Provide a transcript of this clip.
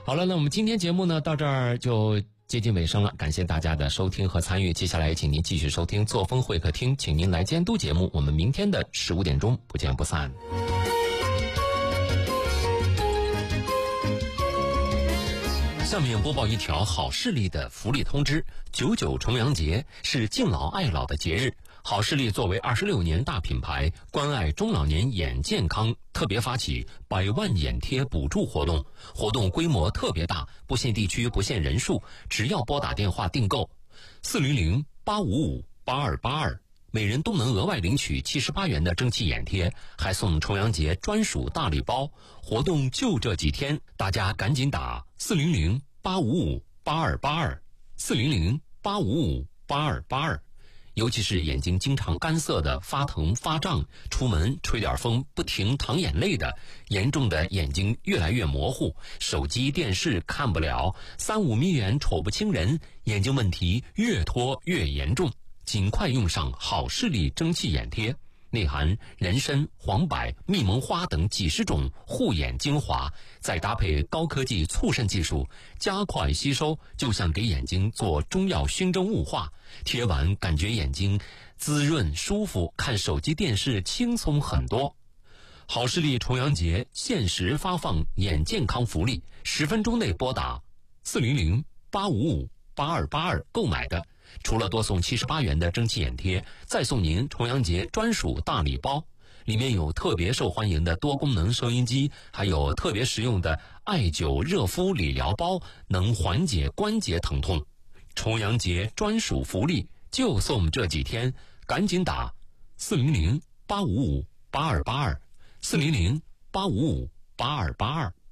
好了，那我们今天节目呢到这儿就接近尾声了，感谢大家的收听和参与。接下来请您继续收听作风会客厅，请您来监督节目。我们明天的15点钟不见不散。下面播报一条好视力的福利通知：99重阳节是敬老爱老的节日。好视力作为26年大品牌，关爱中老年眼健康，特别发起100万眼贴补助活动，活动规模特别大，不限地区，不限人数，只要拨打电话订购400-855-8282，每人都能额外领取78元的蒸汽眼贴，还送重阳节专属大礼包。活动就这几天，大家赶紧打400-855-8282，400-855-8282。尤其是眼睛经常干涩的、发疼发胀，出门吹点风不停淌眼泪的，严重的眼睛越来越模糊，手机电视看不了，3-5米远瞅不清人，眼睛问题越拖越严重，尽快用上好视力蒸汽眼贴，内含人参、黄柏、蜜蒙花等几十种护眼精华，再搭配高科技促渗技术，加快吸收，就像给眼睛做中药熏蒸雾化。贴完感觉眼睛滋润舒服，看手机电视轻松很多。好视力重阳节限时发放眼健康福利，10分钟内拨打400-855-8282购买的，除了多送78元的蒸汽眼贴，再送您重阳节专属大礼包，里面有特别受欢迎的多功能收音机，还有特别实用的艾灸热敷理疗包，能缓解关节疼痛。重阳节专属福利就送这几天，赶紧打400-855-8282，400-855-8282。